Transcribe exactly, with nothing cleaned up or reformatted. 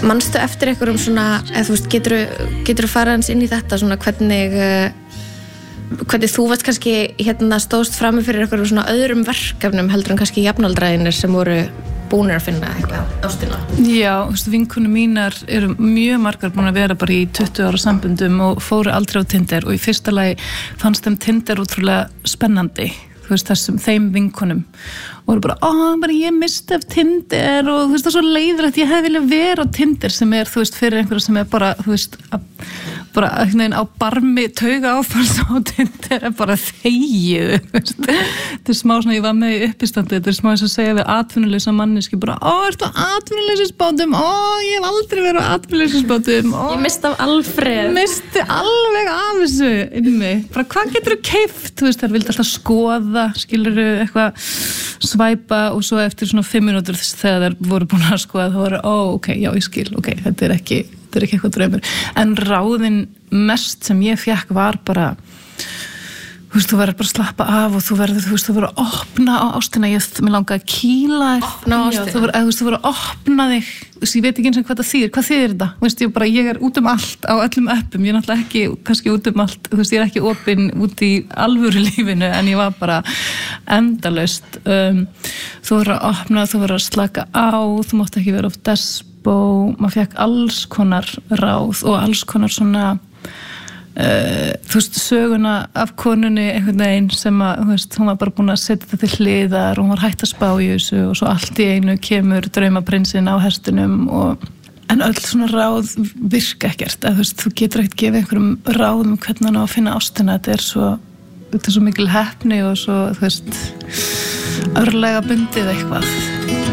manstu eftir einhverjum svona, eða þú veist, getur getur þú fara hans inn í þetta svona hvernig hvernig þú varst kannski hérna stóðst frammi fyrir einhverjum svona öðrum verkefnum heldur en kannski jafnaldræðinir sem voru búnir að finna eitthvað ástina? Já, þú veist, vinkonur mínar eru mjög margar búin að vera bara í tuttugu ára samböndum og fóru aldrei á Tinder og í fyrsta lagi fannst þeim Tinder útrúlega spennandi, þú veist, þessum þeim vinkonum og voru bara, ó, bara ég misti af Tinder og þú veist, það er svo leiðilegt, ég hefði viljað vera á Tinder sem er, þú veist, fyrir einhverja sem er bara, þú veist, að bara einhvern veginn á barmi tauga áfalls á Tinder er bara þegju, þetta er smá svona, ég var með í uppistandi, þetta er smá eins að segja við atvinnuleysa manneski bara, ó, ertu á atvinnuleysisbátum, ó, ég hef aldrei verið á atvinnuleysisbátum, ó, ég misti af Alfreð, misti alveg af þessu inni, bara hvað getur þú keypt, þú veist, þær vildi alltaf skoða, skilurðu eitthvað svæpa og svo eftir svona fimm mínútur þegar þær voru búin að skoða þá voru, ó, ok, já, ég skil, ok, þetta er ekki þetta er ekki eitthvað draumur, en ráðin mest sem ég fekk var bara þú veist, þú verður bara að slappa af og þú verður, þú veist, þú verður að opna á ástina, ég mér langa að kýla opna á ástina, þú verður, þú veist, þú verður að opna þig, þú veist, ég veit ekki eins og hvað það þýðir, hvað þýðir þetta, þú veist, ég bara, ég er út um allt á öllum appum, ég er náttúrulega ekki, kannski út um allt, þú veist, ég er ekki opin út í alvöru lífinu, en ég var bara endalaust, um, þú verður að opna, þú verður að slaka á, þú mátt ekki vera of despo, maður fekk alls konar ráð og alls konar svona Uh, þú veist, söguna af konunni einhvern veginn sem að, þú veist, hún var bara búin að setja þetta til hliðar og hún var hætt að spá í þessu og svo allt í einu kemur draumaprinsinn á hestunum og en öll svona ráð virka ekkert, að þú veist, þú getur ekkert gefið einhverjum ráðum um hvernig hann á að finna ástina, þetta er svo, þetta er svo mikil heppni og svo, þú veist, örlega bundið eitthvað.